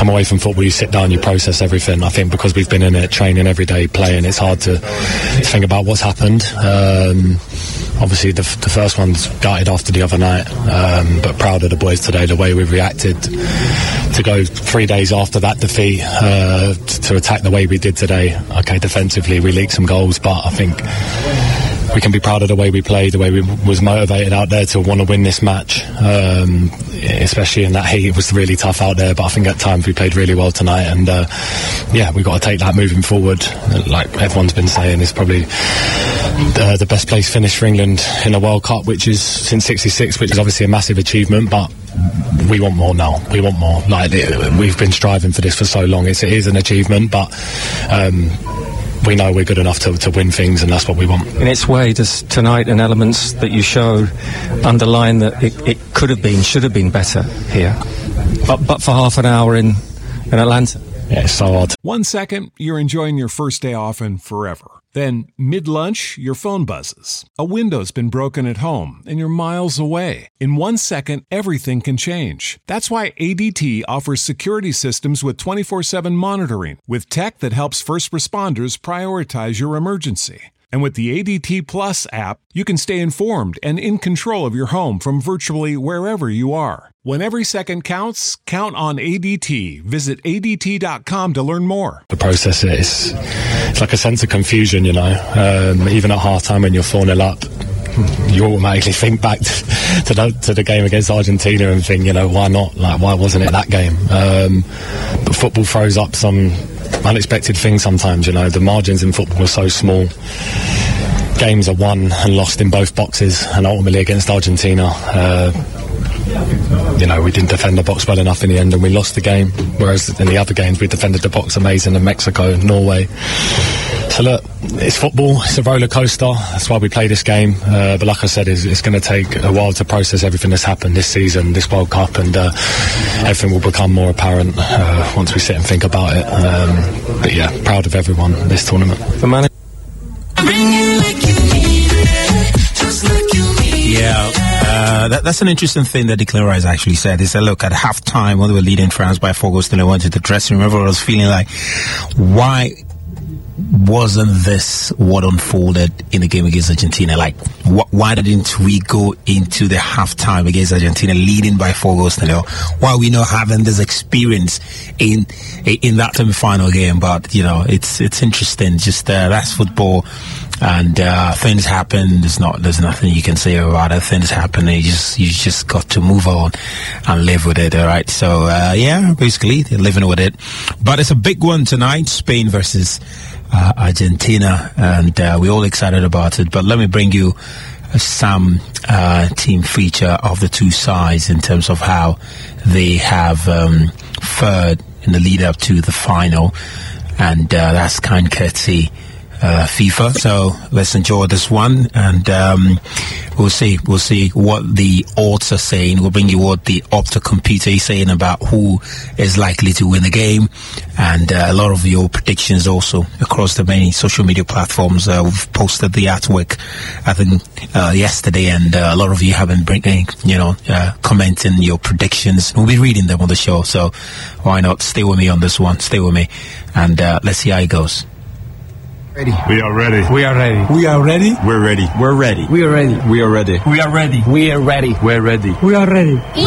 come away from football, you sit down, you process everything. I think because we've been in it, training every day, playing, it's hard to think about what's happened. Obviously the first one's gutted after the other night, but proud of the boys today, the way we reacted to go 3 days after that defeat, to attack the way we did today. Okay, defensively we leaked some goals, but I think we can be proud of the way we played, the way we was motivated out there to want to win this match, especially in that heat. It was really tough out there, but I think at times we played really well tonight, and we've got to take that moving forward. Like everyone's been saying, it's probably the best place finish for England in the World Cup, which is since '66, which is obviously a massive achievement, but we want more now. We want more. We've been striving for this for so long. It is an achievement, but we know we're good enough to win things, and that's what we want. In its way, does tonight and elements that you show underline that it could have been, should have been better here, but for half an hour in Atlanta? Yeah, it's so hard. 1 second, you're enjoying your first day off and forever. Then, mid-lunch, your phone buzzes. A window's been broken at home, and you're miles away. In 1 second, everything can change. That's why ADT offers security systems with 24/7 monitoring, with tech that helps first responders prioritize your emergency. And with the ADT Plus app, you can stay informed and in control of your home from virtually wherever you are. When every second counts, count on ADT. Visit ADT.com to learn more. To process it, it's like a sense of confusion, you know. Even at half-time when you're 4-0 up, you automatically think back to the game against Argentina and think, you know, why not? Like, why wasn't it that game? But football throws up some unexpected things sometimes, you know. The margins in football are so small. Games are won and lost in both boxes, and ultimately against Argentina, we didn't defend the box well enough in the end and we lost the game, whereas in the other games we defended the box amazing in Mexico, Norway. So look, it's football, it's a roller coaster, that's why we play this game, but like I said, it's going to take a while to process everything that's happened this season, this World Cup, and everything will become more apparent once we sit and think about it. But yeah, proud of everyone this tournament. That's an interesting thing that Declan Rice actually said. He said, look, at halftime when they were leading France by 4 goals, then they went to the dressing room. Everyone was feeling like, why wasn't this what unfolded in the game against Argentina? Like, why didn't we go into the halftime against Argentina leading by 4 goals to 0? Why are we not having this experience in that semi-final game? But, you know, it's interesting. Just that's football. And things happen. There's nothing you can say about it. Things happen. You just got to move on and live with it. All right. So basically they're living with it. But it's a big one tonight: Spain versus Argentina, and we're all excited about it. But let me bring you some team feature of the two sides in terms of how they have fared in the lead up to the final, and that's kind courtesy FIFA. So let's enjoy this one, and we'll see what the odds are saying. We'll bring you what the Opta computer is saying about who is likely to win the game, and a lot of your predictions also across the many social media platforms. We've posted the artwork, I think, yesterday, and a lot of you have been bringing, commenting your predictions. We'll be reading them on the show, so why not stay with me on this one? Stay with me, and let's see how it goes. Ready. We are ready. We are ready. We are ready. We're ready. We're ready. We are ready. We are ready. We are ready. We are ready. We're ready. We're ready. We are ready.